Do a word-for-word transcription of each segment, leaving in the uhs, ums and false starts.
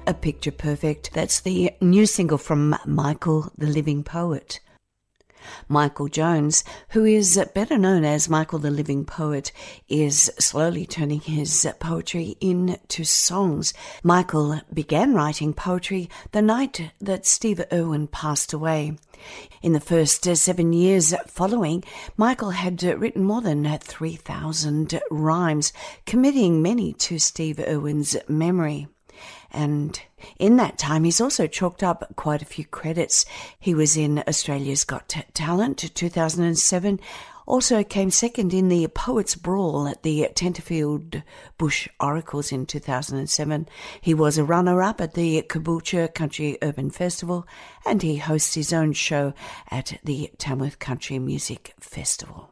A Picture Perfect. That's the new single from Michael the Living Poet. Michael Jones, who is better known as Michael the Living Poet, is slowly turning his poetry into songs. Michael began writing poetry the night that Steve Irwin passed away. In the first seven years following, Michael had written more than three thousand rhymes, committing many to Steve Irwin's memory. And in that time, he's also chalked up quite a few credits. He was in Australia's Got Talent two thousand seven, also came second in the Poets' Brawl at the Tenterfield Bush Oracles in two thousand seven. He was a runner-up at the Caboolture Country Urban Festival, and he hosts his own show at the Tamworth Country Music Festival.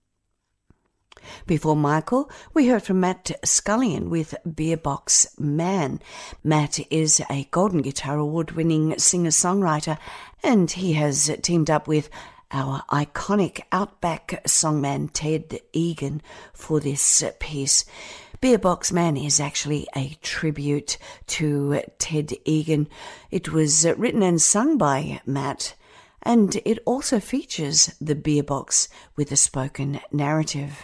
Before Michael, we heard from Matt Scullion with Beerbox Man. Matt is a Golden Guitar Award-winning singer-songwriter, and he has teamed up with our iconic Outback songman Ted Egan for this piece. Beerbox Man is actually a tribute to Ted Egan. It was written and sung by Matt, and it also features the beer box with a spoken narrative.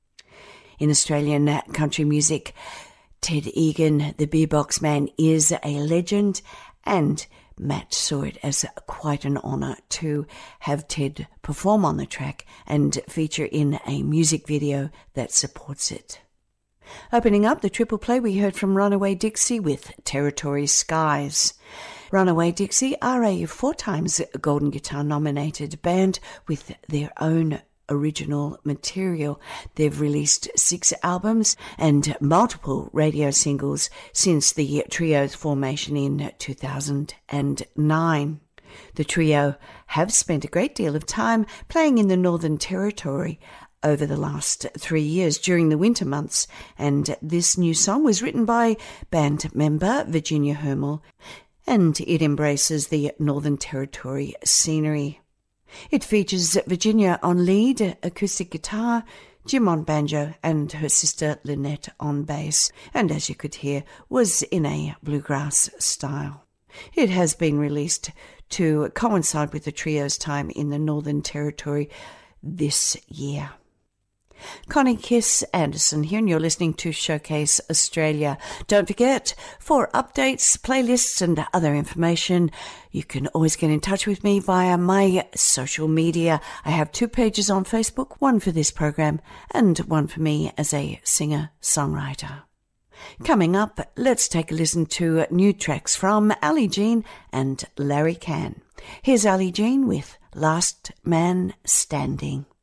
In Australian country music, Ted Egan, the Beerbox Man, is a legend, and Matt saw it as quite an honour to have Ted perform on the track and feature in a music video that supports it. Opening up the triple play, we heard from Runaway Dixie with Territory Skies. Runaway Dixie are a four times Golden Guitar nominated band with their own original material. They've released six albums and multiple radio singles since the trio's formation in two thousand nine. The trio have spent a great deal of time playing in the Northern Territory over the last three years during the winter months, and this new song was written by band member Virginia Hermel, and it embraces the Northern Territory scenery. It features Virginia on lead acoustic guitar, Jim on banjo, and her sister Lynette on bass, and as you could hear, was in a bluegrass style. It has been released to coincide with the trio's time in the Northern Territory this year. Connie Kiss Anderson here, and you're listening to Showcase Australia. Don't forget, for updates, playlists and other information, you can always get in touch with me via my social media. I have two pages on Facebook, one for this program and one for me as a singer-songwriter. Coming up, let's take a listen to new tracks from Ali Jean and Larry Cann. Here's Ali Jean with Last Man Standing.